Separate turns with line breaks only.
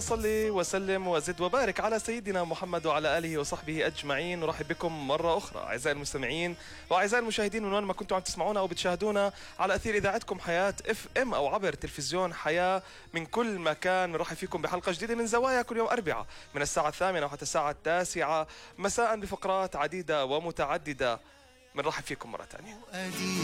صل وسلم وزد وبارك على سيدنا محمد وعلى آله وصحبه أجمعين. نرحب بكم مرة أخرى أعزائي المستمعين وأعزائي المشاهدين من وين ما كنتم عم تسمعونا أو بتشاهدونا على أثير إذاعتكم حياة FM أو عبر تلفزيون حياة من كل مكان. نرحب فيكم بحلقة جديدة من زوايا كل يوم أربعاء من الساعة 8 وحتى الساعة 9 مساء بفقرات عديدة ومتعددة. بنرحب فيكم مرة ثانية.